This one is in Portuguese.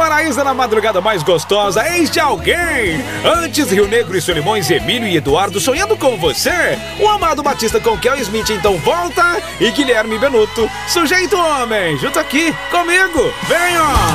Paraíso na madrugada mais gostosa, este alguém. Antes Rio Negro e Solimões, Emílio e Eduardo sonhando com você. O Amado Batista com Kel Smith então volta. E Guilherme Benuto, Sujeito Homem, junto aqui comigo. Venha!